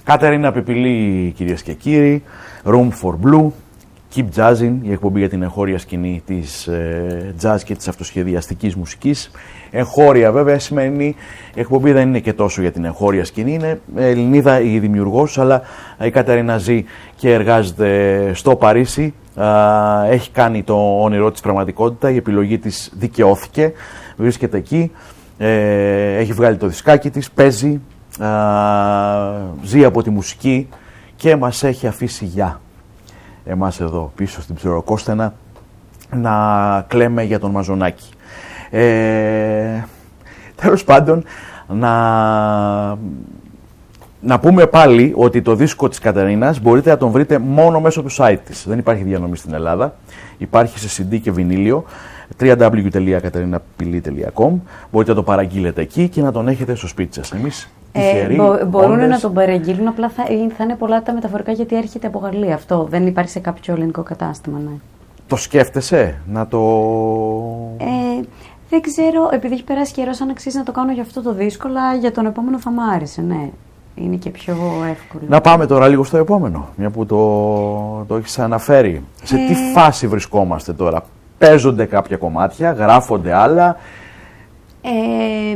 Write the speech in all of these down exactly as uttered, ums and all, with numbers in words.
Κατερίνα Πιπηλή, κυρίες και κύριοι, Room for Blue, Keep Jazzin', η εκπομπή για την εγχώρια σκηνή της ε, jazz και της αυτοσχεδιαστικής μουσικής. Εγχώρια βέβαια σημαίνει, η εκπομπή δεν είναι και τόσο για την εγχώρια σκηνή, είναι Ελληνίδα η δημιουργός, αλλά η Κατερίνα ζει και εργάζεται στο Παρίσι. Α, έχει κάνει το όνειρό της πραγματικότητα, η επιλογή της δικαιώθηκε, βρίσκεται εκεί, ε, έχει βγάλει το δισκάκι της, παίζει, α, ζει από τη μουσική και μας έχει αφήσει γεια. Εμάς εδώ πίσω στην Ψηροκόστενα να κλαίμε για τον Μαζονάκη. Ε, τέλος πάντων, να, να πούμε πάλι ότι το δίσκο της Κατερίνας μπορείτε να τον βρείτε μόνο μέσω του site της. Δεν υπάρχει διανομή στην Ελλάδα. Υπάρχει σε σι ντι και βινίλιο, double-u double-u double-u τελεία κατερίνα πιλή τελεία κομ. Μπορείτε να το παραγγείλετε εκεί και να τον έχετε στο σπίτι σας. Εμείς τυχεροί, ε, μπο, μπορούν όντες, να τον παραγγείλουν, απλά θα, θα είναι πολλά τα μεταφορικά γιατί έρχεται από Γαλλία. Αυτό δεν υπάρχει σε κάποιο ελληνικό κατάστημα. Ναι. Το σκέφτεσαι να το... Ε, δεν ξέρω, επειδή έχει περάσει καιρός αν αξίζει να το κάνω για αυτό το δίσκο, αλλά για τον επόμενο θα μ' άρεσε, ναι. Είναι και πιο εύκολο. Να πάμε τώρα λίγο στο επόμενο, μια που το, το έχεις αναφέρει. Σε Ε... τι φάση βρισκόμαστε τώρα? Παίζονται κάποια κομμάτια, γράφονται άλλα. Ε,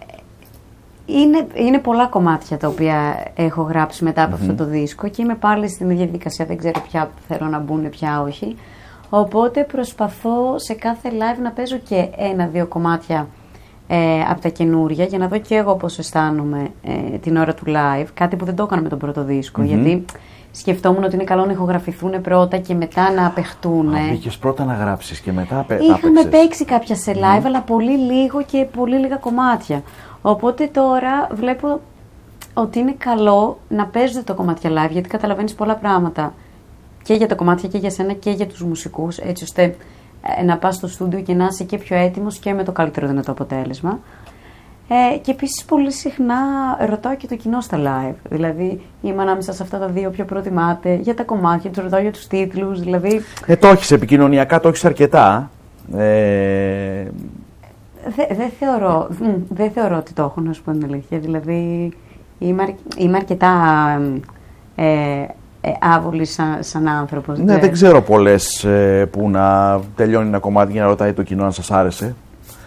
είναι, είναι πολλά κομμάτια τα οποία έχω γράψει μετά από mm-hmm. αυτό το δίσκο και είμαι πάλι στην ίδια διαδικασία, δεν ξέρω ποια θέλω να μπουν, ποια όχι. Οπότε προσπαθώ σε κάθε live να παίζω και ένα-δύο κομμάτια ε, από τα καινούρια για να δω και εγώ πώς αισθάνομαι ε, την ώρα του live. Κάτι που δεν το έκανα με τον πρώτο δίσκο, mm-hmm. γιατί σκεφτόμουν ότι είναι καλό να ηχογραφηθούν πρώτα και μετά να απεχτούν. Α, μπήκες πρώτα να γράψεις και μετά απε... Είχαμε παίξει κάποια σε live, mm. αλλά πολύ λίγο και πολύ λίγα κομμάτια. Οπότε τώρα βλέπω ότι είναι καλό να παίζετε το κομμάτια live, γιατί καταλαβαίνεις πολλά πράγματα. Και για τα κομμάτια και για σένα και για τους μουσικούς, έτσι ώστε να πας στο στούντιο και να είσαι και πιο έτοιμος και με το καλύτερο δυνατό αποτέλεσμα. Ε, και επίσης πολύ συχνά ρωτάω και το κοινό στα live. Δηλαδή είμαι ανάμεσα σε αυτά τα δύο ποιο προτιμάτε, για τα κομμάτια, τους ρωτάω για τους τίτλους. Δηλαδή... Ε, το έχεις επικοινωνιακά, το έχεις αρκετά. Ε... Δεν δε θεωρώ, δε θεωρώ ότι το έχω, να σου πω την αλήθεια. Δηλαδή είμαι, είμαι αρκετά ε, ε, άβολη σαν, σαν άνθρωπος. Ναι, δε. δεν ξέρω πολλές ε, που να τελειώνει ένα κομμάτι για να ρωτάει το κοινό αν σας άρεσε.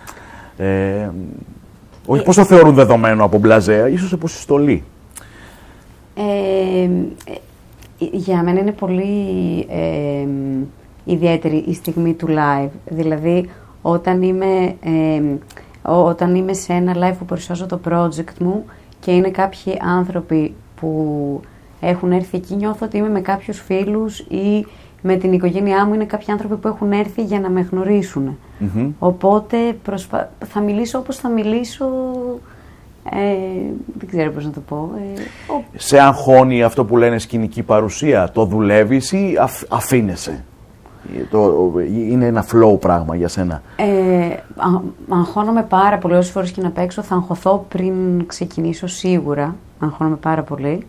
Ε, όχι πώς το θεωρούν δεδομένο από μπλαζέα, ίσως από συστολή. Ε, για μένα είναι πολύ ε, ιδιαίτερη η στιγμή του live. Δηλαδή, όταν είμαι, ε, όταν είμαι σε ένα live που παρουσιάζω το project μου και είναι κάποιοι άνθρωποι που έχουν έρθει εκεί, νιώθω ότι είμαι με κάποιους φίλους ή με την οικογένειά μου, είναι κάποιοι άνθρωποι που έχουν έρθει για να με γνωρίσουν. Mm-hmm. Οπότε προσπα... θα μιλήσω όπως θα μιλήσω, ε, δεν ξέρω πώς να το πω. Ε, ο... Σε αγχώνει αυτό που λένε σκηνική παρουσία, το δουλεύεις ή αφ... αφήνεσαι? Το... Είναι ένα flow πράγμα για σένα? Ε, αγχώνομαι πάρα πολύ, όσες φορές και να παίξω θα αγχωθώ πριν ξεκινήσω σίγουρα, αγχώνομαι πάρα πολύ.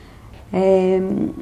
Ε,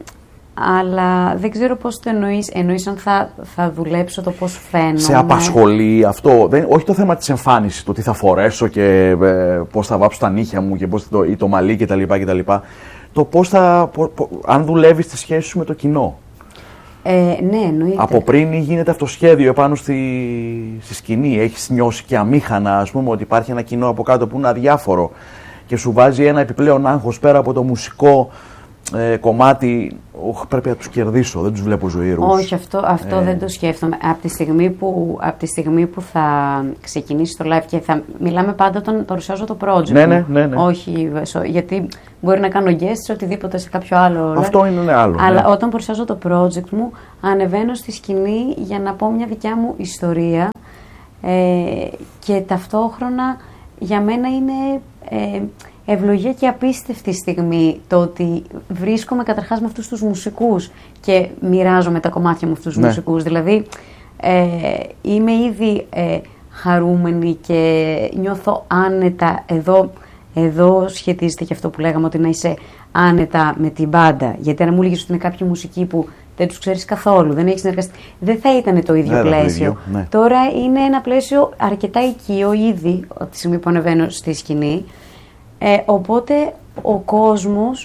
αλλά δεν ξέρω πώς το εννοείς. Εννοείς αν θα, θα δουλέψω το πώς φαίνομαι. Σε απασχολεί αυτό? Δεν, όχι το θέμα της εμφάνισης, το τι θα φορέσω και ε, πώς θα βάψω τα νύχια μου και πώς το, ή το μαλλί κτλ. κτλ. Το πώς θα, πο, πο, αν δουλεύεις τη σχέση σου με το κοινό. Ε, ναι, εννοείται. Από πριν γίνεται αυτοσχέδιο επάνω στη, στη σκηνή. Έχεις νιώσει και αμήχανα, ας πούμε, ότι υπάρχει ένα κοινό από κάτω που είναι αδιάφορο και σου βάζει ένα επιπλέον άγχος πέρα από το μουσικό Ε, κομμάτι, oh, πρέπει να τους κερδίσω, δεν τους βλέπω ζωήρους. Όχι, αυτό, αυτό ε... δεν το σκέφτομαι. Από τη, στιγμή που, από τη στιγμή που θα ξεκινήσει το live και θα μιλάμε πάντα όταν παρουσιάζω το project ναι, μου. Ναι, ναι, ναι. Όχι, γιατί μπορεί να κάνω guest οτιδήποτε σε κάποιο άλλο. Αυτό είναι άλλο. Αλλά ναι. όταν παρουσιάζω το project μου, ανεβαίνω στη σκηνή για να πω μια δικιά μου ιστορία ε, και ταυτόχρονα για μένα είναι... Ε, ευλογία και απίστευτη στιγμή το ότι βρίσκομαι καταρχάς με αυτούς τους μουσικούς και μοιράζομαι τα κομμάτια μου αυτούς τους ναι. μουσικούς. Δηλαδή ε, είμαι ήδη ε, χαρούμενη και νιώθω άνετα. Εδώ, εδώ σχετίζεται και αυτό που λέγαμε, ότι να είσαι άνετα με την μπάντα. Γιατί αν μου έλεγες ότι είναι κάποια μουσική που δεν τους ξέρεις καθόλου, δεν έχεις συνεργαστεί, δεν θα ήταν το ίδιο ναι, πλαίσιο. Ίδιο, ναι. Τώρα είναι ένα πλαίσιο αρκετά οικείο ήδη από τη στιγμή που ανεβαίνω στη σκηνή. Ε, οπότε ο κόσμος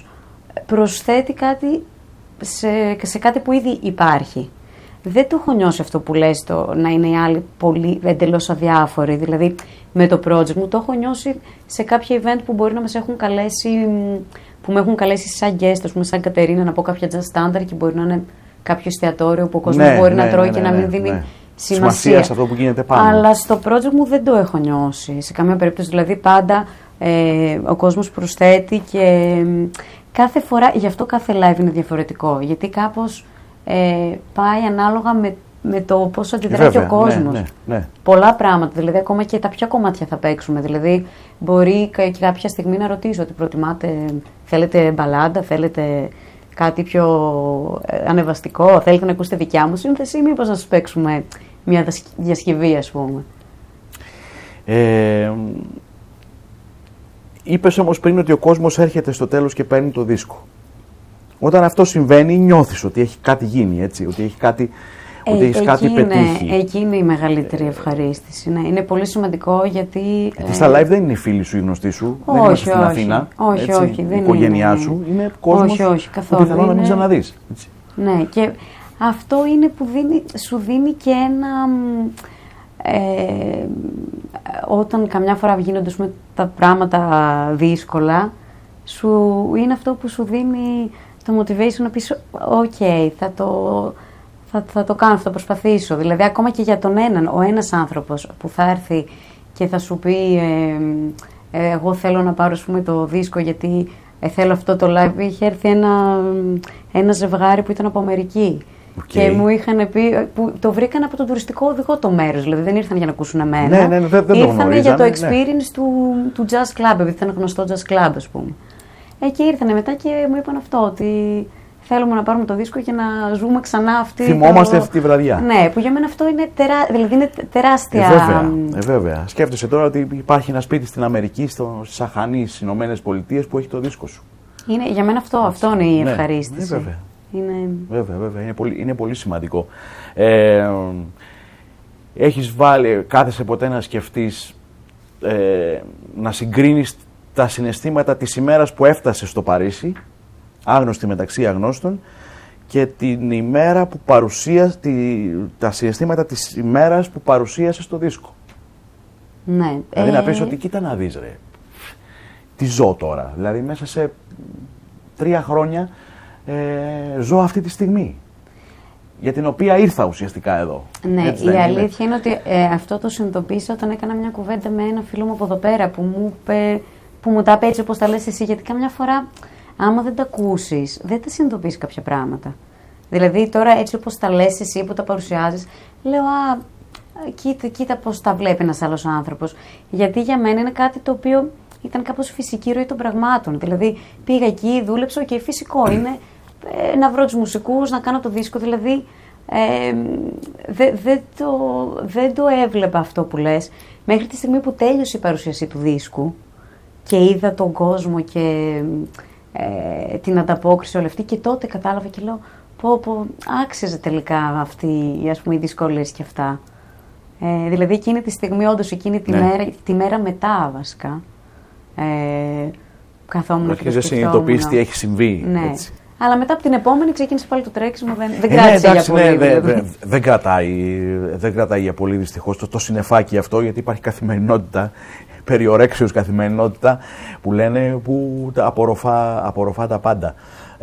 προσθέτει κάτι σε, σε κάτι που ήδη υπάρχει. Δεν το έχω νιώσει αυτό που λες, το να είναι οι άλλοι πολύ εντελώς αδιάφοροι. Δηλαδή, με το project μου το έχω νιώσει σε κάποια event που μπορεί να μας έχουν καλέσει, που με έχουν καλέσει σαν guest, ας πούμε, σαν Κατερίνα, να πω κάποια jazz standard και μπορεί να είναι κάποιο εστιατόριο που ο κόσμος ναι, μπορεί ναι, να τρώει ναι, ναι, και να μην ναι, δίνει ναι. σημασία. Σημασία σε αυτό που γίνεται πάνω. Αλλά στο project μου δεν το έχω νιώσει. Σε καμία περίπτωση. Δηλαδή, πάντα ε, ο κόσμος προσθέτει και ε, κάθε φορά, γι' αυτό κάθε live είναι διαφορετικό. Γιατί κάπως ε, πάει ανάλογα με, με το πώς αντιδράει και ο κόσμος. Ναι, ναι, ναι. Πολλά πράγματα. Δηλαδή, ακόμα και τα πιο κομμάτια θα παίξουμε. Δηλαδή, μπορεί και κάποια στιγμή να ρωτήσω ότι προτιμάτε, θέλετε μπαλάντα, θέλετε κάτι πιο ανεβαστικό, θέλετε να ακούσετε δικιά μου σύνθεση ή μήπως να σας παίξουμε μια διασκευή, ας πούμε. Ε, είπες όμως πριν ότι ο κόσμος έρχεται στο τέλος και παίρνει το δίσκο. Όταν αυτό συμβαίνει, νιώθεις ότι έχει κάτι γίνει, έτσι, ότι έχει κάτι, ε, ότι έχεις κάτι είναι, πετύχει. Εκεί είναι η μεγαλύτερη ευχαρίστηση. Ναι. Είναι πολύ σημαντικό γιατί... Γιατί στα live δεν είναι οι φίλοι σου, οι γνωστοί σου, όχι, δεν είναι στην όχι, Αθήνα, όχι, έτσι, όχι, δεν η οικογένειά είναι, σου, είναι κόσμος όχι, όχι, που πιθανόν να μην ξαναδείς. Έτσι. Ναι, και αυτό είναι που δίνει, σου δίνει και ένα... Ε, όταν καμιά φορά γίνονται με τα πράγματα δύσκολα, σου είναι αυτό που σου δίνει το motivation να πεις ok, θα το, θα, θα το κάνω, θα το προσπαθήσω. Δηλαδή ακόμα και για τον έναν, ο ένας άνθρωπος που θα έρθει και θα σου πει ε, ε, εγώ θέλω να πάρω, ας πούμε, το δίσκο γιατί ε, θέλω αυτό το live. Είχε έρθει ένα, ένα ζευγάρι που ήταν από Αμερική. Okay. Και μου είχαν πει, που το βρήκαν από τον τουριστικό οδηγό το μέρος, δηλαδή δεν ήρθαν για να ακούσουν εμένα. Ναι, ναι, ναι, δεν, δεν ήρθαν για το experience ναι. του, του jazz club, επειδή ήταν γνωστό jazz club, ας πούμε. Ε, και ήρθαν μετά και μου είπαν αυτό, ότι θέλουμε να πάρουμε το δίσκο και να ζούμε ξανά αυτή. Θυμόμαστε το... αυτή τη βραδιά. Ναι, που για μένα αυτό είναι, τερά... δηλαδή είναι τεράστια. Ε, βέβαια, ε, βέβαια. Σκέφτεσαι τώρα ότι υπάρχει ένα σπίτι στην Αμερική, στο Σαχανί, στις Ηνωμένες Πολιτείες, που έχει το δίσκο σου. Είναι, για μένα αυτό, αυτό είναι η ευχαρίστηση. Ναι, βέβαια. Είναι... Βέβαια, βέβαια. Είναι πολύ, είναι πολύ σημαντικό. Ε, έχεις βάλει, κάθεσαι ποτέ να σκεφτείς, ε, να συγκρίνεις τα συναισθήματα της ημέρας που έφτασε στο Παρίσι, άγνωστη μεταξύ αγνώστων, και την ημέρα που παρουσίασε, τα συναισθήματα της ημέρας που παρουσίασε στο δίσκο. Ναι. Δηλαδή ε... να πεις ότι κοίτα να δεις ρε, τι ζω τώρα. Δηλαδή μέσα σε τρία χρόνια ε, ζω αυτή τη στιγμή, για την οποία ήρθα ουσιαστικά εδώ. Ναι, έτσι, η αλήθεια είναι, είναι ότι ε, αυτό το συνειδητοποίησα όταν έκανα μια κουβέντα με ένα φίλο μου από εδώ πέρα που μου, είπε, που μου τα είπε έτσι όπως τα λες εσύ, γιατί καμιά φορά άμα δεν τα ακούσεις δεν τα συνειδητοποιείς κάποια πράγματα. Δηλαδή τώρα έτσι όπως τα λες εσύ που τα παρουσιάζεις, λέω α, κοίτα, κοίτα πώς τα βλέπει ένας άλλος άνθρωπος. Γιατί για μένα είναι κάτι το οποίο ήταν κάπως φυσική ροή των πραγμάτων. Δηλαδή πήγα εκεί, δούλεψα και φυσικό είναι ε, να βρω τους μουσικούς, να κάνω το δίσκο. Δηλαδή ε, δεν δε το, δε το έβλεπα αυτό που λες μέχρι τη στιγμή που τέλειωσε η παρουσίαση του δίσκου και είδα τον κόσμο και ε, την ανταπόκριση όλη αυτή, και τότε κατάλαβα και λέω πω πω άξιζε τελικά αυτή, ας πούμε, οι δυσκολίες και αυτά. Ε, δηλαδή εκείνη τη στιγμή, όντως εκείνη τη, ναι. μέρα, τη μέρα μετά βασικά, ε, καθόμουν και δεν συνειδητοποιείς τι έχει συμβεί. Ναι. Έτσι. Αλλά μετά από την επόμενη ξεκίνησε πάλι το τρέξιμο, δεν, δεν ε, κράτησε ναι, εντάξει, για πολύ. Ναι, δηλαδή. δε, δε, δεν, κρατάει, δεν κρατάει για πολύ δυστυχώς το, το συννεφάκι αυτό, γιατί υπάρχει καθημερινότητα, περιορέξεως καθημερινότητα που λένε που απορροφά, απορροφά τα πάντα.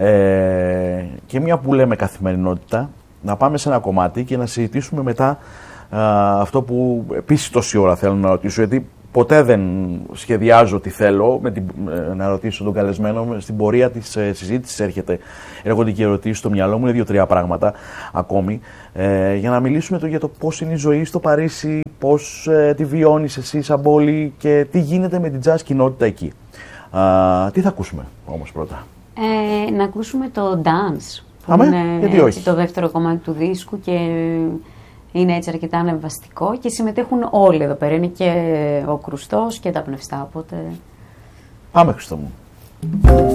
Ε, και μια που λέμε καθημερινότητα, να πάμε σε ένα κομμάτι και να συζητήσουμε μετά α, αυτό που επίσης τόση ώρα θέλω να ρωτήσω, γιατί ποτέ δεν σχεδιάζω τι θέλω με την, να ρωτήσω τον καλεσμένο. Στην πορεία της ε, συζήτησης έρχεται, έρχονται και ερωτήσεις στο μυαλό μου, είναι δύο-τρία πράγματα ακόμη, ε, για να μιλήσουμε το, για το πώς είναι η ζωή στο Παρίσι, πώς ε, τη βιώνεις εσύ σαν πόλη και τι γίνεται με την jazz κοινότητα εκεί. Α, τι θα ακούσουμε όμως πρώτα? Ε, να ακούσουμε το Dance, που Αμέ, είναι γιατί έτσι, όχι. το δεύτερο κομμάτι του δίσκου και είναι έτσι αρκετά ανεβαστικό και συμμετέχουν όλοι εδώ πέρα. Είναι και ο Κρουστός και τα πνευστά, οπότε... Πάμε, Χριστό μου.